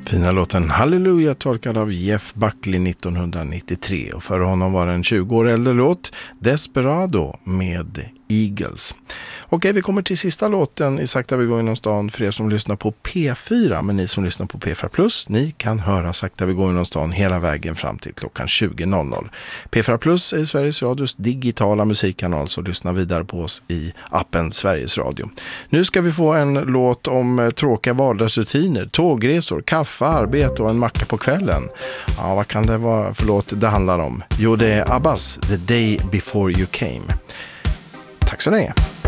Fina låten Halleluja tolkad av Jeff Buckley 1993 och för honom var en 20 år äldre låt Desperado med Eagles. Okej, vi kommer till sista låten i Sakta vi går inom stan för er som lyssnar på P4, men ni som lyssnar på P4+, ni kan höra Sakta vi går inom stan hela vägen fram till klockan 20.00. P4+ är Sveriges Radios digitala musikkanal, så lyssna vidare på oss i appen Sveriges Radio. Nu ska vi få en låt om tråkiga vardagsrutiner, tågresor, kaffe, arbete och en macka på kvällen. Ja, vad kan det vara för låt det handlar om? Jo, det är Abbas, The Day Before You Came. Tack så länge.